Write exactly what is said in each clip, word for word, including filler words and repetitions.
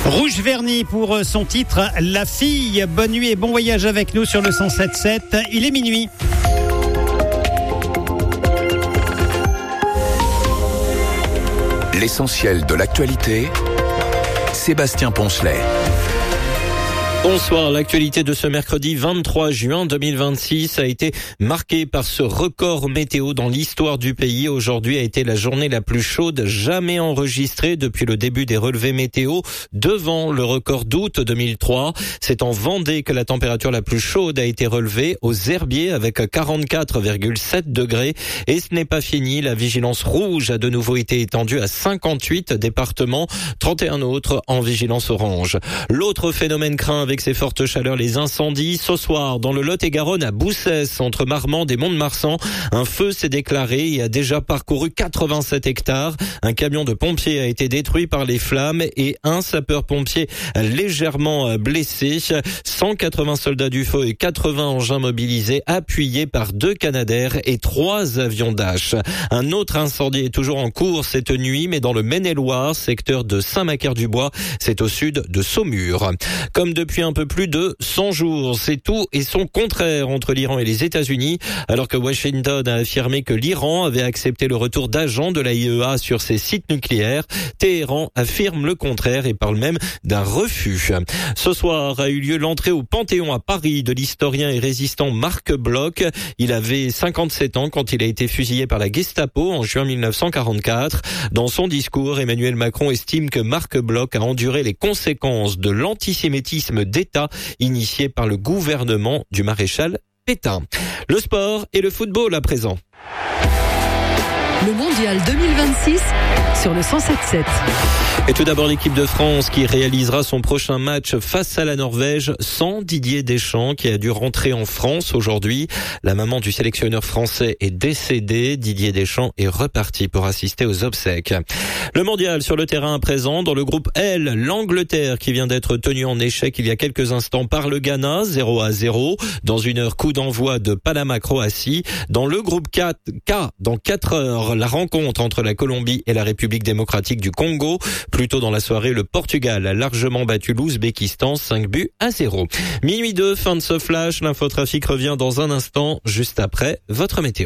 Rouge Vernis pour son titre La Fille. Bonne nuit et bon voyage avec nous sur le cent sept sept. Il est minuit. L'essentiel de l'actualité, Sébastien Poncelet. Bonsoir, l'actualité de ce mercredi vingt-trois juin deux mille vingt-six a été marquée par ce record météo dans l'histoire du pays. Aujourd'hui a été la journée la plus chaude jamais enregistrée depuis le début des relevés météo, devant le record d'août deux mille trois. C'est en Vendée que la température la plus chaude a été relevée, aux Herbiers avec quarante-quatre virgule sept degrés. Et ce n'est pas fini, la vigilance rouge a de nouveau été étendue à cinquante-huit départements, trente et un autres en vigilance orange. L'autre phénomène craint avec Avec ces fortes chaleurs, les incendies. Ce soir, dans le Lot-et-Garonne, à Boussès, entre Marmande et Mont-de-Marsan, un feu s'est déclaré et a déjà parcouru quatre-vingt-sept hectares. Un camion de pompiers a été détruit par les flammes et un sapeur-pompier légèrement blessé. cent quatre-vingts soldats du feu et quatre-vingts engins mobilisés, appuyés par deux Canadair et trois avions Dash. Un autre incendie est toujours en cours cette nuit, mais dans le Maine-et-Loire, secteur de Saint-Macaire-du-Bois. C'est au sud de Saumur. Comme depuis un peu plus de cent jours. C'est tout et son contraire entre l'Iran et les États-Unis, alors que Washington a affirmé que l'Iran avait accepté le retour d'agents de l'A I E A sur ses sites nucléaires. Téhéran affirme le contraire et parle même d'un refus. Ce soir a eu lieu l'entrée au Panthéon à Paris de l'historien et résistant Marc Bloch. Il avait cinquante-sept ans quand il a été fusillé par la Gestapo en juin mille neuf cent quarante-quatre. Dans son discours, Emmanuel Macron estime que Marc Bloch a enduré les conséquences de l'antisémitisme d'État initié par le gouvernement du maréchal Pétain. Le sport et le football à présent. Le mondial deux mille vingt-six sur le cent sept sept. Et tout d'abord l'équipe de France qui réalisera son prochain match face à la Norvège sans Didier Deschamps qui a dû rentrer en France aujourd'hui. La maman du sélectionneur français est décédée. Didier Deschamps est reparti pour assister aux obsèques. Le mondial sur le terrain à présent. Dans le groupe L, l'Angleterre qui vient d'être tenue en échec il y a quelques instants par le Ghana, zéro à zéro. Dans une heure, coup d'envoi de Panama-Croatie. Dans le groupe K, dans quatre heures, la rencontre entre la Colombie et la République démocratique du Congo. Plus tôt dans la soirée, le Portugal a largement battu l'Ouzbékistan, cinq buts à zéro. Minuit deux, fin de ce flash. L'infotrafic revient dans un instant, juste après votre météo.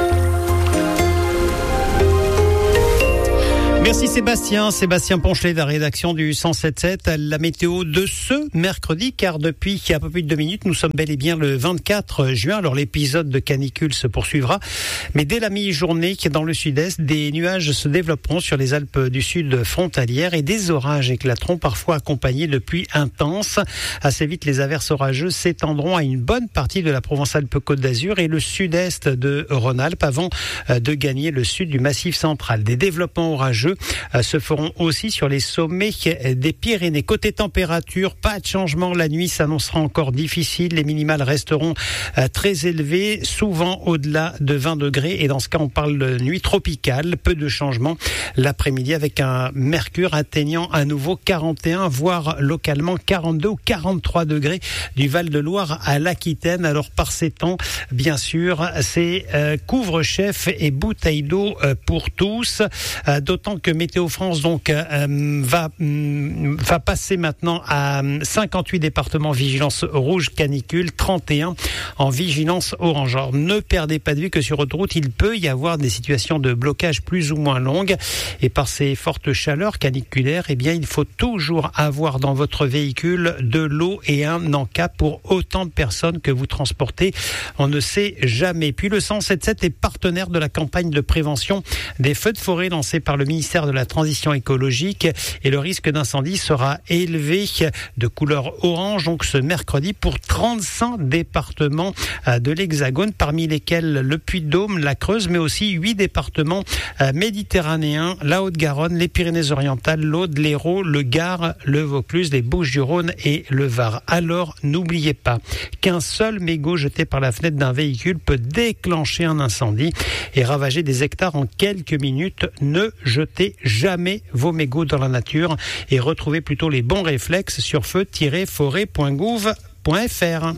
Merci Sébastien, Sébastien Poncelet de la rédaction du cent sept sept. La météo de ce mercredi, car depuis un peu plus de deux minutes, nous sommes bel et bien le vingt-quatre juin. Alors l'épisode de canicule se poursuivra, mais dès la mi-journée, dans le sud-est, des nuages se développeront sur les Alpes du Sud frontalières et des orages éclateront, parfois accompagnés de pluies intenses. Assez vite, les averses orageuses s'étendront à une bonne partie de la Provence-Alpes-Côte d'Azur et le sud-est de Rhône-Alpes avant de gagner le sud du Massif central. Des développements orageux se feront aussi sur les sommets des Pyrénées. Côté température, pas de changement. La nuit s'annoncera encore difficile. Les minimales resteront très élevées, souvent au-delà de vingt degrés. Et dans ce cas, on parle de nuit tropicale. Peu de changements l'après-midi avec un mercure atteignant à nouveau quarante et un, voire localement quarante-deux ou quarante-trois degrés du Val-de-Loire à l'Aquitaine. Alors par ces temps, bien sûr, c'est euh, couvre-chef et bouteille d'eau euh, pour tous. Euh, d'autant que Météo France donc euh, va euh, va passer maintenant à cinquante-huit départements vigilance rouge canicule, trente et un en vigilance orange. Alors, ne perdez pas de vue que sur autoroute, il peut y avoir des situations de blocage plus ou moins longues et par ces fortes chaleurs caniculaires, eh bien il faut toujours avoir dans votre véhicule de l'eau et un encas pour autant de personnes que vous transportez. On ne sait jamais. Puis le cent sept sept est partenaire de la campagne de prévention des feux de forêt lancée par le ministère de la Transition écologique et le risque d'incendie sera élevé de couleur orange donc ce mercredi pour trente-cinq départements de l'Hexagone, parmi lesquels le Puy-de-Dôme, la Creuse, mais aussi huit départements méditerranéens, la Haute-Garonne, les Pyrénées-Orientales, l'Aude, l'Hérault, le Gard, le Vaucluse, les Bouches-du-Rhône et le Var. Alors n'oubliez pas qu'un seul mégot jeté par la fenêtre d'un véhicule peut déclencher un incendie et ravager des hectares en quelques minutes. Ne jetez jamais vos mégots dans la nature et retrouvez plutôt les bons réflexes sur feu tiret forêt point gouv point f r.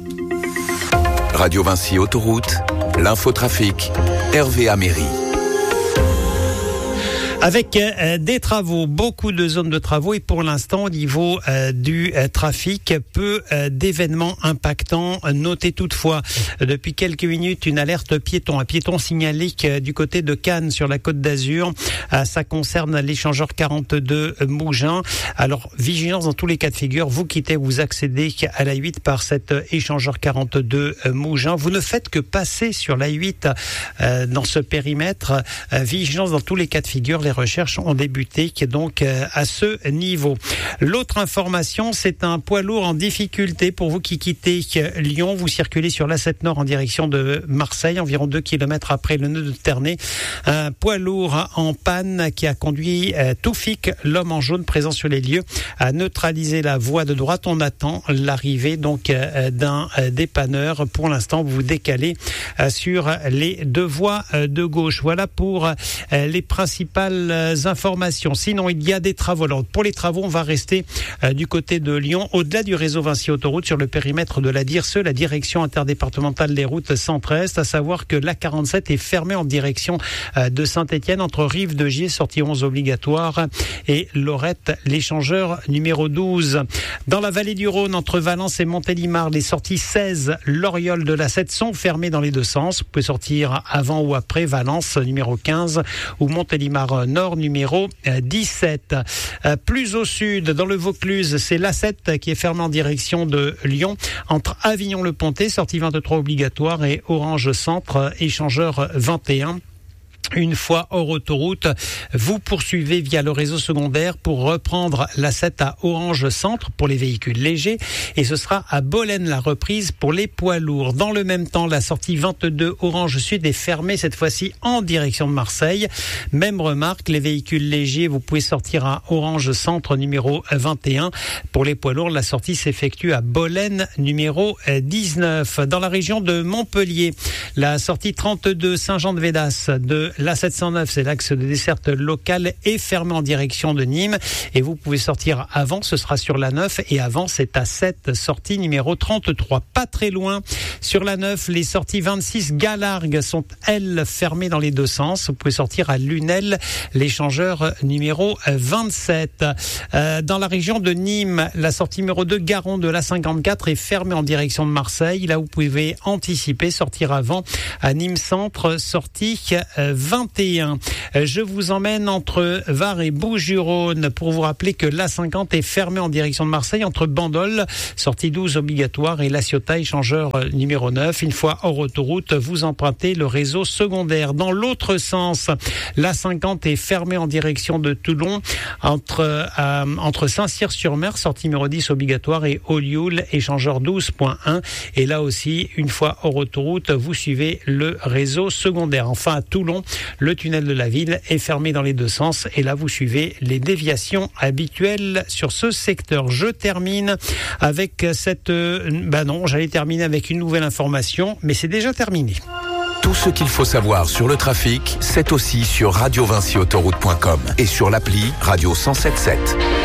Radio Vinci Autoroute, l'infotrafic, Hervé Améry. Avec euh, des travaux, beaucoup de zones de travaux et pour l'instant au niveau euh, du euh, trafic, peu euh, d'événements impactants. Notez toutefois euh, depuis quelques minutes une alerte piéton, un piéton signalé euh, du côté de Cannes sur la Côte d'Azur. Euh, ça concerne l'échangeur quarante-deux euh, Mougins. Alors vigilance dans tous les cas de figure. Vous quittez, vous accédez à l'A huit par cet euh, échangeur quarante-deux euh, Mougins. Vous ne faites que passer sur l'A huit euh, dans ce périmètre. Euh, vigilance dans tous les cas de figure. Les recherches ont débuté donc euh, à ce niveau. L'autre information, c'est un poids lourd en difficulté pour vous qui quittez Lyon. Vous circulez sur l'A sept Nord en direction de Marseille, environ deux kilomètres après le nœud de Ternay. Un poids lourd en panne qui a conduit euh, Toufik, l'homme en jaune présent sur les lieux, à neutraliser la voie de droite. On attend l'arrivée donc euh, d'un euh, dépanneur. Pour l'instant, vous vous décalez euh, sur les deux voies euh, de gauche. Voilà pour euh, les principales informations. Sinon, il y a des travaux. Alors, pour les travaux, on va rester euh, du côté de Lyon, au-delà du réseau Vinci Autoroute, sur le périmètre de la D I R S E, la direction interdépartementale des routes centre-est, à savoir que l'A quarante-sept est fermée en direction euh, de Saint-Étienne, entre Rive de Gier, sortie onze obligatoire, et Lorette, l'échangeur numéro douze. Dans la vallée du Rhône, entre Valence et Montélimar, les sorties seize, l'Oriole de l'A sept sont fermées dans les deux sens. Vous pouvez sortir avant ou après Valence, numéro quinze, ou Montélimar Nord, numéro dix-sept. Euh, plus au sud, dans le Vaucluse, c'est l'A sept qui est fermé en direction de Lyon, entre Avignon-le-Pontet, sortie vingt-trois obligatoire, et Orange Centre, échangeur vingt et un. Une fois hors autoroute, vous poursuivez via le réseau secondaire pour reprendre l'A sept à Orange Centre pour les véhicules légers, et ce sera à Bolène la reprise pour les poids lourds. Dans le même temps, la sortie vingt-deux Orange Sud est fermée cette fois-ci en direction de Marseille. Même remarque, les véhicules légers, vous pouvez sortir à Orange Centre numéro vingt et un. Pour les poids lourds, la sortie s'effectue à Bolène numéro dix-neuf. Dans la région de Montpellier, la sortie trente-deux Saint-Jean-de-Védas de l'A sept cent neuf, c'est l'axe de desserte locale, est fermé en direction de Nîmes, et vous pouvez sortir avant, ce sera sur la neuf, et avant c'est à sept, sortie numéro trente-trois. Pas très loin, sur la neuf, les sorties vingt-six Galargues sont elles fermées dans les deux sens. Vous pouvez sortir à Lunel, l'échangeur numéro vingt-sept. Euh, dans la région de Nîmes, la sortie numéro deux Garon de l'A cinquante-quatre est fermée en direction de Marseille. Là, vous pouvez anticiper, sortir avant à Nîmes Centre, sortie euh, vingt et un. Je vous emmène entre Var et Bouches-du-Rhône pour vous rappeler que l'A cinquante est fermée en direction de Marseille entre Bandol, sortie douze obligatoire, et La Ciotat, échangeur numéro neuf. Une fois hors autoroute, vous empruntez le réseau secondaire. Dans l'autre sens, l'A cinquante est fermée en direction de Toulon entre, euh, entre Saint-Cyr-sur-Mer, sortie numéro dix obligatoire, et Olioul, échangeur douze point un. Et là aussi, une fois hors autoroute, vous suivez le réseau secondaire. Enfin, à Toulon, le tunnel de la ville est fermé dans les deux sens, et là vous suivez les déviations habituelles sur ce secteur. Je termine avec cette... Ben non, j'allais terminer avec une nouvelle information, mais c'est déjà terminé. Tout ce qu'il faut savoir sur le trafic, c'est aussi sur radio vinci autoroute point com et sur l'appli Radio cent sept sept.